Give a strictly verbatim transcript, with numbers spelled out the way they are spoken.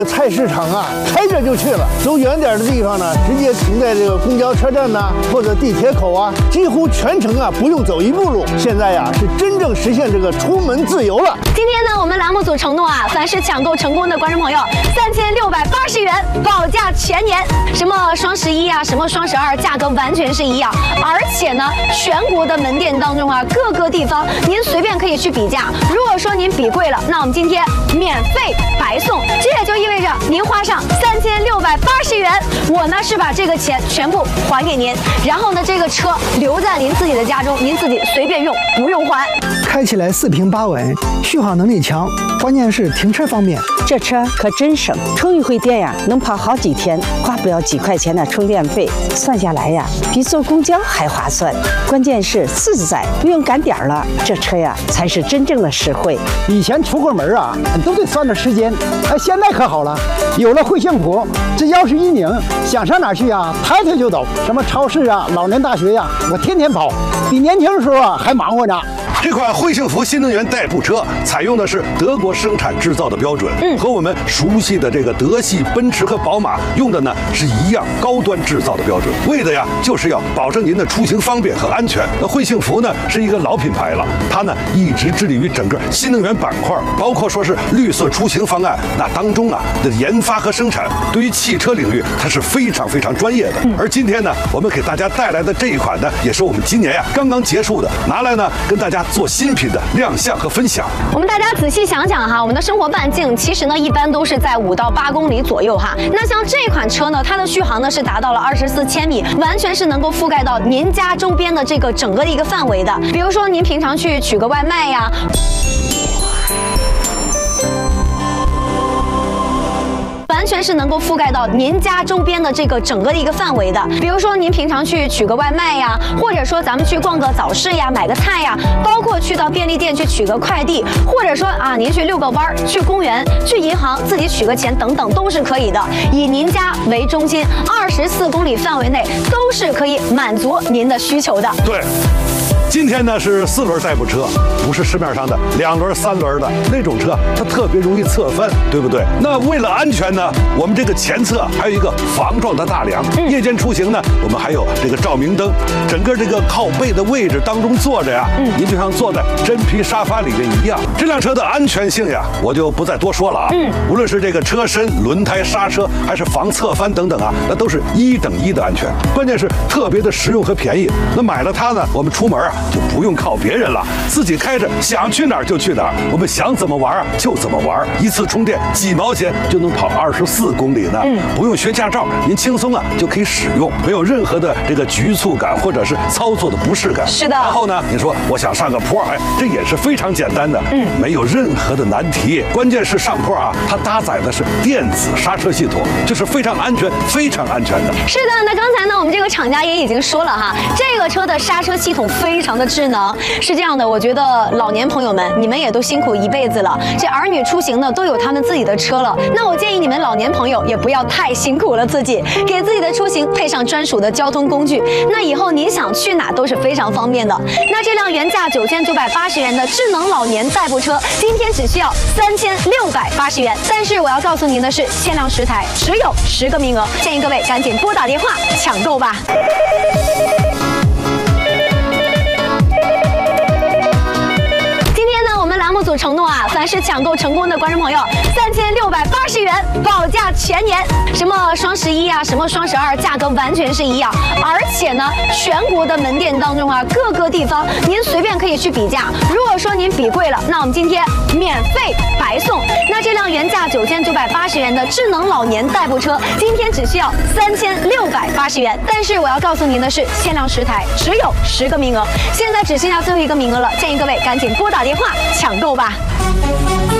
菜市场啊，开着就去了。走远点的地方呢，直接停在这个公交车站呐、或者地铁口啊，几乎全程啊不用走一步路。现在呀、是真正实现这个出门自由了。 今天呢，我们栏目组承诺啊，凡是抢购成功的观众朋友，三千六百八十元保价全年。什么双十一啊，什么双十二，价格完全是一样。而且呢，全国的门店当中啊，各个地方您随便可以去比价。如果说您比贵了，那我们今天免费白送。这也就意味着您花上三千六百八十元，我呢是把这个钱全部还给您，然后呢，这个车留在您自己的家中，您自己随便用，不用还。 开起来四平八稳，续航能力强，关键是停车方便。 这车可真省，充一回电呀，能跑好几天，花不了几块钱的充电费，算下来呀，比坐公交还划算。关键是自在，不用赶点儿了，这车呀才是真正的实惠。 以前出个门啊，都得算着时间，哎，现在可好了，有了汇幸福，这钥匙一拧，想上哪儿去啊，抬腿就走。什么超市啊、老年大学呀、我天天跑，比年轻时候啊还忙活着。 这款汇幸福新能源代步车采用的是德国生产制造的标准，嗯，和我们熟悉的这个德系奔驰和宝马用的呢是一样高端制造的标准，为的呀就是要保证您的出行方便和安全。那汇幸福呢是一个老品牌了，它呢一直致力于整个新能源板块，包括说是绿色出行方案，那当中啊的研发和生产，对于汽车领域它是非常非常专业的。嗯、而今天呢，我们给大家带来的这一款呢，也是我们今年呀刚刚结束的，拿来呢跟大家做新品的亮相和分享。 我们大家仔细想想哈，我们的生活半径其实呢一般都是在五到八公里左右哈。那像这款车呢，它的续航呢是达到了二十四千米，完全是能够覆盖到您家周边的这个整个的一个范围的。比如说您平常去取个外卖呀。完全是能够覆盖到您家周边的这个整个的一个范围的。比如说您平常去取个外卖呀，或者说咱们去逛个早市呀，买个菜呀，包括去到便利店去取个快递，或者说啊您去遛个弯儿，去公园，去银行自己取个钱等等都是可以的。以您家为中心，二十四公里范围内都是可以满足您的需求的。 对。今天呢是四轮代步车，不是市面上的两轮、三轮的那种车，它特别容易侧翻，对不对？那为了安全呢，我们这个前侧还有一个防撞的大梁。嗯、夜间出行呢，我们还有这个照明灯。整个这个靠背的位置当中坐着呀，嗯、您就像坐在真皮沙发里面一样。这辆车的安全性呀，我就不再多说了啊。嗯，无论是这个车身、轮胎、刹车，还是防侧翻等等啊，那都是一等一的安全。关键是特别的实用和便宜。那买了它呢，我们出门啊。就不用靠别人了，自己开着想去哪儿就去哪儿，我们想怎么玩啊就怎么玩，一次充电几毛钱就能跑二十四公里呢。嗯，不用学驾照，您轻松啊就可以使用，没有任何的这个局促感或者是操作的不适感。 是的。 然后呢，你说我想上个坡，哎，这也是非常简单的，嗯，没有任何的难题。关键是上坡啊，它搭载的是电子刹车系统，这是非常安全、非常安全的。 是的，那刚才呢，我们这个厂家也已经说了哈，这个车的刹车系统非常。的智能是这样的，我觉得老年朋友们，你们也都辛苦一辈子了，这儿女出行呢都有他们自己的车了，那我建议你们老年朋友也不要太辛苦了自己，给自己的出行配上专属的交通工具，那以后您想去哪都是非常方便的。那这辆原价九千九百八十元的智能老年代步车，今天只需要三千六百八十元，但是我要告诉您的是，限量十台，只有十个名额，建议各位赶紧拨打电话抢购吧。栏目组承诺啊，凡是抢购成功的观众朋友，三千六百八十元保价全年。什么双十一啊，什么双十二，价格完全是一样。而且呢，全国的门店当中啊，各个地方您随便可以去比价。如果说您比贵了，那我们今天免费白送。那这辆原价九千九百八十元的智能老年代步车，今天只需要三千六百八十元。但是我要告诉您的是，限量十台，只有十个名额，现在只剩下最后一个名额了，建议各位赶紧拨打电话抢购吧。